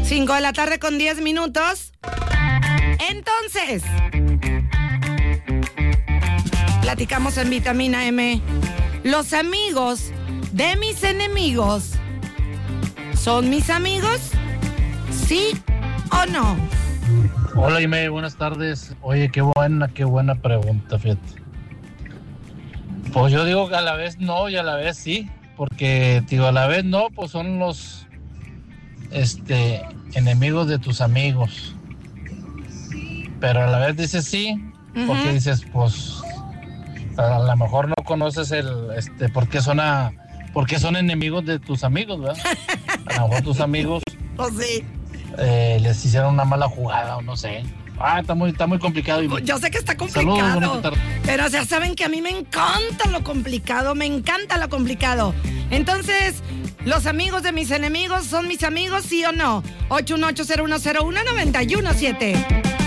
5 de la tarde con 10 minutos. Entonces, platicamos en Vitamina M. ¿Los amigos de mis enemigos son mis amigos? ¿Sí o no? Hola, Ime, buenas tardes. Oye, qué buena pregunta, fíjate. Pues yo digo que a la vez no y a la vez sí, porque digo, a la vez no, pues son los enemigos de tus amigos. Pero a la vez dices sí, porque dices, pues a lo mejor no conoces por qué son enemigos de tus amigos, ¿verdad? A lo mejor tus amigos Pues sí. Les hicieron una mala jugada o no sé. Está muy complicado. Yo sé que está complicado. Saludos, pero ya saben que a mí me encanta lo complicado. Entonces, ¿los amigos de mis enemigos son mis amigos, sí o no? 8180101-917.